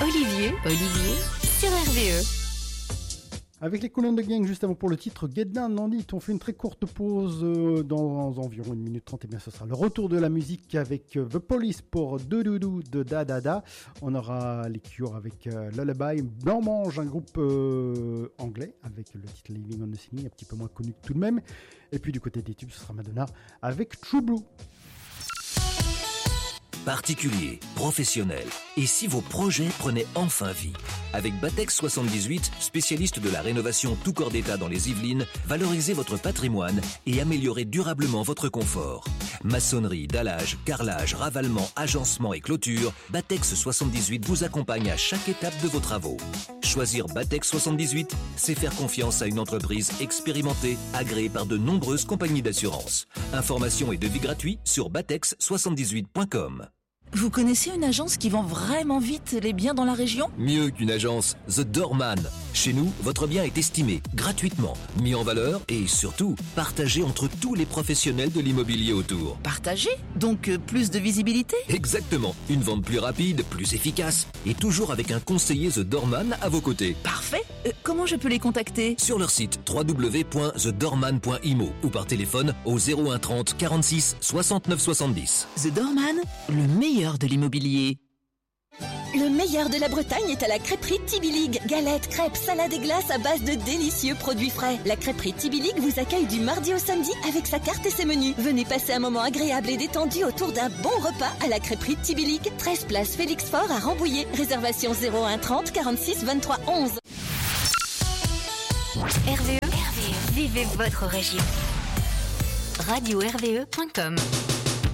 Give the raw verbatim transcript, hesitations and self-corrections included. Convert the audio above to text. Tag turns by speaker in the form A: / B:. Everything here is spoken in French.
A: Olivier, Olivier, sur R V E.
B: Avec les colonnes de gang juste avant pour le titre Get Down Nandit, on fait une très courte pause euh, dans environ une minute trente et bien ce sera le retour de la musique avec euh, The Police pour Doudoudou de Da Da Da. On aura les Cure avec euh, Lullaby, Blanc-Mange, un groupe euh, anglais avec le titre Living on the Ceiling, un petit peu moins connu tout de même. Et puis du côté des tubes, ce sera Madonna avec True Blue.
C: Particuliers, professionnels, et si vos projets prenaient enfin vie? Avec Batex soixante-dix-huit, spécialiste de la rénovation tout corps d'état dans les Yvelines, valorisez votre patrimoine et améliorez durablement votre confort. Maçonnerie, dallage, carrelage, ravalement, agencement et clôture, Batex soixante-dix-huit vous accompagne à chaque étape de vos travaux. Choisir Batex soixante-dix-huit, c'est faire confiance à une entreprise expérimentée, agréée par de nombreuses compagnies d'assurance. Informations et devis gratuits sur batex soixante-dix-huit point com.
D: Vous connaissez une agence qui vend vraiment vite les biens dans la région?
C: Mieux qu'une agence, The Doorman. Chez nous, votre bien est estimé, gratuitement, mis en valeur et surtout, partagé entre tous les professionnels de l'immobilier autour.
D: Partagé? Donc euh, plus de visibilité?
C: Exactement. Une vente plus rapide, plus efficace et toujours avec un conseiller The Doorman à vos côtés.
D: Parfait. Euh, comment je peux les contacter?
C: Sur leur site w w w point the doorman point i m o ou par téléphone au zéro un trente quarante-six soixante-neuf soixante-dix.
D: The Doorman, le meilleur de l'immobilier.
E: Le meilleur de la Bretagne est à la crêperie Tibilig. Galettes, crêpes, salades et glaces à base de délicieux produits frais. La crêperie Tibilig vous accueille du mardi au samedi avec sa carte et ses menus. Venez passer un moment agréable et détendu autour d'un bon repas à la crêperie Tibilig. treize place Félix Faure à Rambouillet. Réservation zéro un trente quarante-six vingt-trois onze.
A: R V E, R V E, vivez votre région. radio r v e point com